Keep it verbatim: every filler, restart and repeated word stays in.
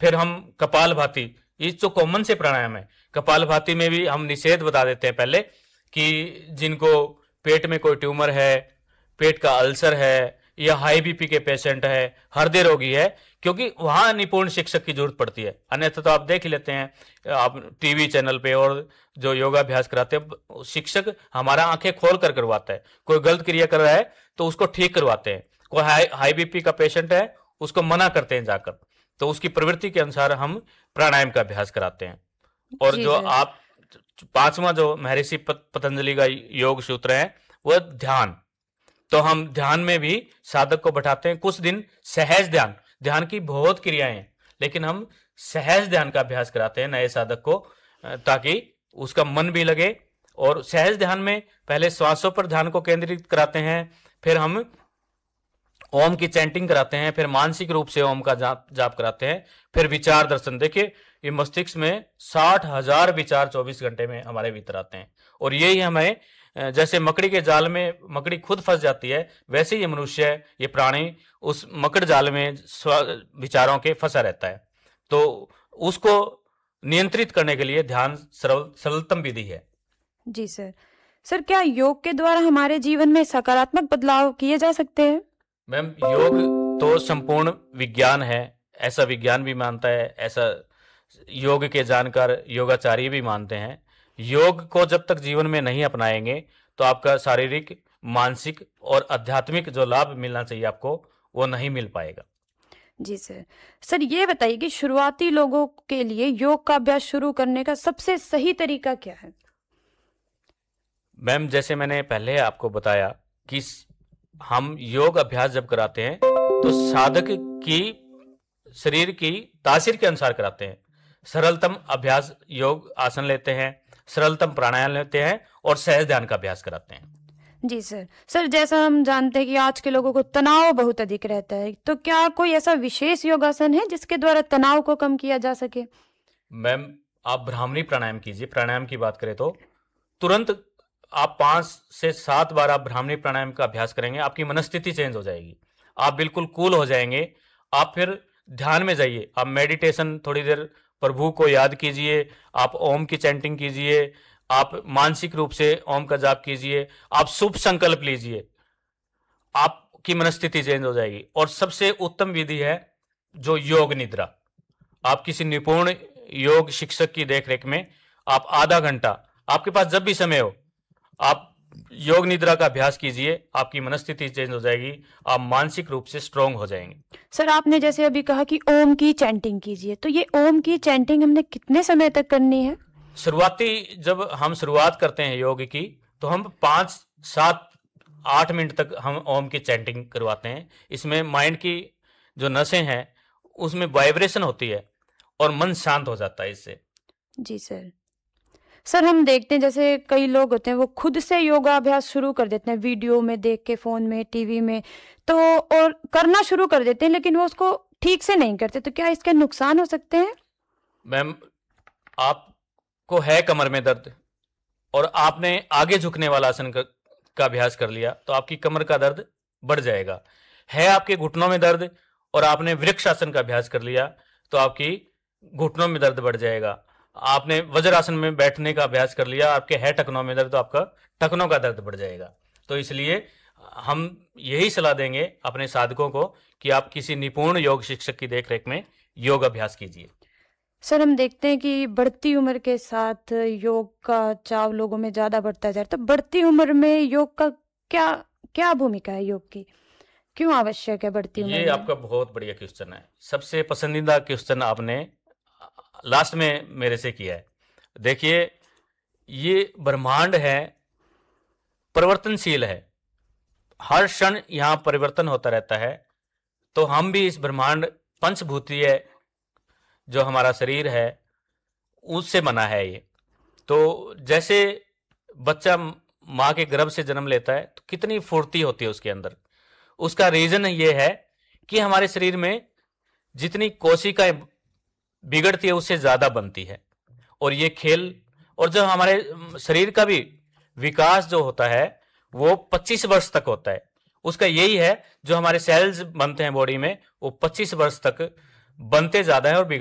फिर हम कपालभाति, ये जो कॉमन से प्राणायाम है, कपालभाति में भी हम निषेध बता देते हैं पहले कि जिनको पेट में कोई ट्यूमर है, पेट का अल्सर है, या हाई बीपी के पेशेंट है, हृदय रोगी है, क्योंकि वहां निपुण शिक्षक की जरूरत पड़ती है। अन्यथा तो आप देख ही लेते हैं आप टीवी चैनल पे, और जो योगाभ्यास कराते हैं शिक्षक हमारा आंखें खोल कर करवाता है। कोई गलत क्रिया कर रहा है तो उसको ठीक करवाते हैं, कोई हाई हाई बीपी का पेशेंट है उसको मना करते हैं जाकर, तो उसकी प्रवृत्ति के अनुसार हम प्राणायाम का अभ्यास कराते हैं। और जो आप पांचवा जो महर्षि पतंजलि का योग सूत्र है वह ध्यान, तो हम ध्यान में भी साधक को बैठाते हैं कुछ दिन सहज ध्यान। ध्यान की बहुत क्रियाएं हैं, लेकिन हम सहज ध्यान का अभ्यास कराते हैं नए साधक को, ताकि उसका मन भी लगे। और सहज ध्यान में पहले श्वासों पर ध्यान को केंद्रित कराते हैं, फिर हम ओम की चैंटिंग कराते हैं, फिर मानसिक रूप से ओम का जाप जाप कराते हैं, फिर विचार दर्शन। देखिए ये मस्तिष्क में साठ हजार विचार चौबीस घंटे में हमारे भीतर आते हैं, और यही हमें, जैसे मकड़ी के जाल में मकड़ी खुद फंस जाती है, वैसे ये मनुष्य, ये प्राणी उस मकड़ जाल में विचारों के फंसा रहता है। तो उसको नियंत्रित करने के लिए ध्यान सरल सरलतम विधि है। जी सर। सर क्या योग के द्वारा हमारे जीवन में सकारात्मक बदलाव किए जा सकते हैं? मैम योग तो संपूर्ण विज्ञान है, ऐसा विज्ञान भी मानता है, ऐसा योग के जानकार योगाचार्य भी मानते हैं। योग को जब तक जीवन में नहीं अपनाएंगे तो आपका शारीरिक, मानसिक और आध्यात्मिक जो लाभ मिलना चाहिए आपको, वो नहीं मिल पाएगा। जी सर। सर ये बताइए कि शुरुआती लोगों के लिए योग का अभ्यास शुरू करने का सबसे सही तरीका क्या है? मैम जैसे मैंने पहले आपको बताया कि हम योग अभ्यास जब कराते हैं तो साधक की शरीर की तासीर के अनुसार कराते हैं। सरलतम अभ्यास योग आसन लेते हैं, सरलतम प्राणायाम लेते हैं, और सहज ध्यान का अभ्यास कराते हैं। जी सर। सर जैसा हम जानते हैं कि आज के लोगों को तनाव बहुत अधिक रहता है, तो क्या कोई ऐसा विशेष योगासन है जिसके द्वारा तनाव को कम किया जा सके? मैम आप ब्राह्मणी प्राणायाम कीजिए। प्राणायाम की बात करें तो तुरंत आप पांच से सात बार आप ब्राह्मणी प्राणायाम का अभ्यास करेंगे, आपकी मनस्थिति चेंज हो जाएगी, आप बिल्कुल कूल हो जाएंगे। आप फिर ध्यान में जाइए, आप मेडिटेशन थोड़ी देर प्रभु को याद कीजिए, आप ओम की चैंटिंग कीजिए, आप मानसिक रूप से ओम का जाप कीजिए, आप शुभ संकल्प लीजिए, आपकी मनस्थिति चेंज हो जाएगी। और सबसे उत्तम विधि है जो योग निद्रा। आप किसी निपुण योग शिक्षक की देखरेख में आप आधा घंटा, आपके पास जब भी समय हो, आप योग निद्रा का अभ्यास कीजिए, आपकी मनस्थिति चेंज हो जाएगी, आप मानसिक रूप से स्ट्रांग हो जाएंगे। सर आपने जैसे अभी कहा कि ओम की चैंटिंग कीजिए, तो ये ओम की चैंटिंग हमने कितने समय तक करनी है? शुरुआती जब हम शुरुआत करते हैं योग की, तो हम पाँच सात आठ मिनट तक हम ओम की चैंटिंग करवाते हैं। इसमें माइंड की जो नसें हैं उसमें वाइब्रेशन होती है और मन शांत हो जाता है इससे। जी सर। सर हम देखते हैं जैसे कई लोग होते हैं वो खुद से योगाभ्यास शुरू कर देते हैं, वीडियो में देख के, फोन में, टीवी में, तो और करना शुरू कर देते हैं, लेकिन वो उसको ठीक से नहीं करते, तो क्या इसके नुकसान हो सकते हैं? मैम आपको है कमर में दर्द और आपने आगे झुकने वाला आसन का, का अभ्यास कर लिया तो आपकी कमर का दर्द बढ़ जाएगा। है आपके घुटनों में दर्द और आपने वृक्ष आसन का अभ्यास कर लिया तो आपकी घुटनों में दर्द बढ़ जाएगा। आपने वज्रासन में बैठने का अभ्यास कर लिया, आपके है टखनों में दर्द, तो आपका टखनों का दर्द बढ़ जाएगा। तो इसलिए हम यही सलाह देंगे अपने साधकों को कि आप किसी निपुण योग शिक्षक की देखरेख में योग अभ्यास कीजिए। सर हम देखते हैं कि बढ़ती उम्र के साथ योग का चाव लोगों में ज्यादा बढ़ता जा रहा है, तो बढ़ती उम्र में योग का क्या क्या भूमिका है? योग की क्यों आवश्यक है बढ़ती उम्र? ये आपका बहुत बढ़िया क्वेश्चन है, सबसे पसंदीदा क्वेश्चन आपने लास्ट में मेरे से किया है। देखिए ये ब्रह्मांड है, परिवर्तनशील है, हर क्षण यहाँ परिवर्तन होता रहता है। तो हम भी इस ब्रह्मांड पंचभूतीय जो हमारा शरीर है उससे बना है ये। तो जैसे बच्चा माँ के गर्भ से जन्म लेता है तो कितनी फुर्ती होती है उसके अंदर, उसका रीजन ये है कि हमारे शरीर में जितनी कोशिकाएं बिगड़ती है उससे ज्यादा बनती है। और ये खेल, और जो हमारे शरीर का भी विकास जो होता है वो पच्चीस वर्ष तक होता है। उसका यही है जो हमारे सेल्स बनते हैं बॉडी में वो पच्चीस वर्ष तक बनते ज्यादा है और